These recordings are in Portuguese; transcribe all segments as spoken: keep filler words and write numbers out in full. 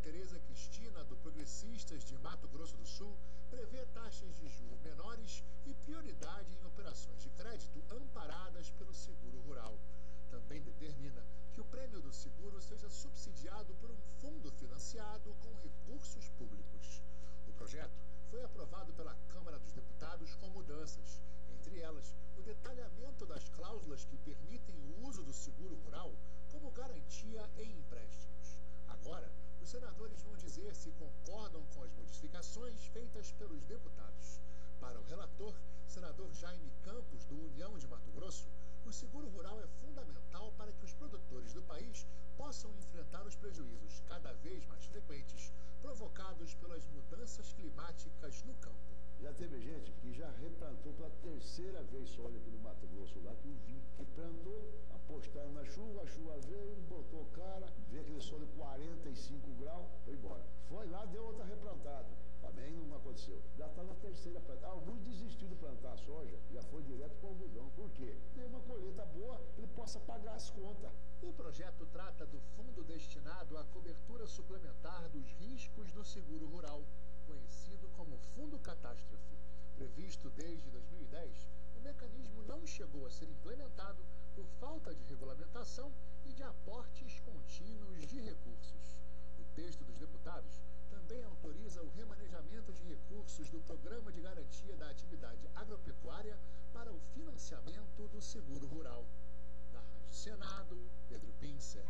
Tereza Cristina, do Progressistas de Mato Grosso do Sul, prevê taxas de juros menores e prioridade em operações de crédito amparadas pelo seguro rural. Também determina que o prêmio do seguro seja subsidiado por um fundo financiado com recursos públicos. O projeto foi aprovado pela Câmara dos Deputados com mudanças, entre elas o detalhamento das cláusulas que permitem o uso do seguro rural como garantia em empréstimos. Agora, os senadores vão dizer se concordam com as modificações feitas pelos deputados. Para o relator, senador Jaime Campos, do União de Mato Grosso, o seguro rural é fundamental para que os produtores do país possam enfrentar os prejuízos cada vez mais frequentes provocados pelas mudanças climáticas no campo. Já teve gente que já replantou pela terceira vez soja aqui no Mato Grosso, lá que eu vi, que plantou, apostando na chuva, a chuva veio, botou cara, veio aquele solo de quarenta e cinco graus, foi embora. Foi lá, deu outra replantada. Também não aconteceu. Já está na terceira plantada. Alguns desistiu de plantar a soja, já foi direto para o algodão. Por quê? Deu uma colheita boa, ele possa pagar as contas. O projeto trata do fundo destinado à cobertura suplementar dos riscos do seguro rural, conhecido como Fundo Catástrofe. Previsto desde dois mil e dez, o mecanismo não chegou a ser implementado por falta de regulamentação e de aportes contínuos de recursos. O texto dos deputados também autoriza o remanejamento de recursos do Programa de Garantia da Atividade Agropecuária para o financiamento do seguro rural. Da Rádio Senado, Pedro Pincer.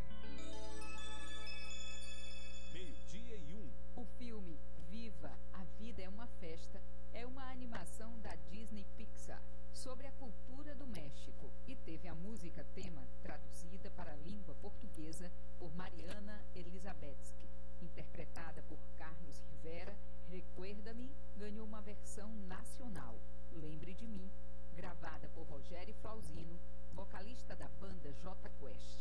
Meio-dia e um. O filme Viva, a Vida é uma Festa é uma animação da Disney Pixar sobre a cultura do México e teve a música tema traduzida para a língua portuguesa por Mariana Elizabetsky. Interpretada por Carlos Rivera, Recuerda-me ganhou uma versão nacional, Lembre de Mim, gravada por Rogério Flauzino, vocalista da banda Jota Quest.